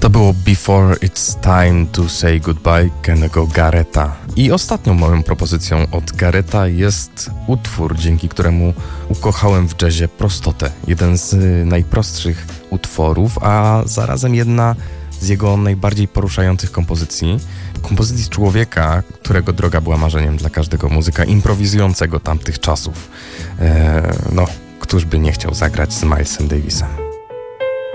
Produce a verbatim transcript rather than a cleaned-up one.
To było Before It's Time to Say Goodbye Kennego Garretta. I ostatnią moją propozycją od Garretta jest utwór, dzięki któremu ukochałem w jazzie prostotę. Jeden z najprostszych utworów, a zarazem jedna z jego najbardziej poruszających kompozycji. Kompozycji człowieka, którego droga była marzeniem dla każdego muzyka improwizującego tamtych czasów. Eee, no, któż by nie chciał zagrać z Milesem Davisem.